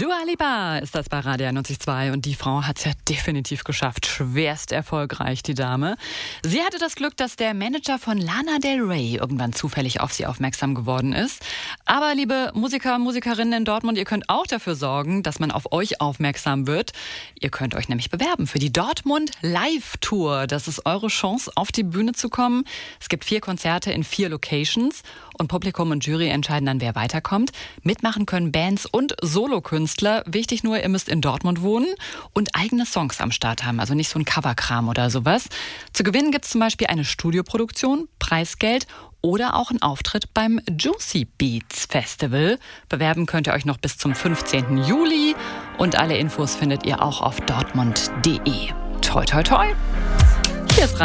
Dua Lipa ist das bei Radio 91.2 und die Frau hat es ja definitiv geschafft. Schwerst erfolgreich, die Dame. Sie hatte das Glück, dass der Manager von Lana Del Rey irgendwann zufällig auf sie aufmerksam geworden ist. Aber liebe Musiker und Musikerinnen in Dortmund, ihr könnt auch dafür sorgen, dass man auf euch aufmerksam wird. Ihr könnt euch nämlich bewerben für die Dortmund Live Tour. Das ist eure Chance, auf die Bühne zu kommen. Es gibt 4 Konzerte in 4 Locations und Publikum und Jury entscheiden dann, wer weiterkommt. Mitmachen können Bands und Solokünstler. Wichtig nur, ihr müsst in Dortmund wohnen und eigene Songs am Start haben, also nicht so ein Coverkram oder sowas. Zu gewinnen gibt es zum Beispiel eine Studioproduktion, Preisgeld oder auch einen Auftritt beim Juicy Beats Festival. Bewerben könnt ihr euch noch bis zum 15. Juli und alle Infos findet ihr auch auf dortmund.de. Toi, toi, toi! Hier ist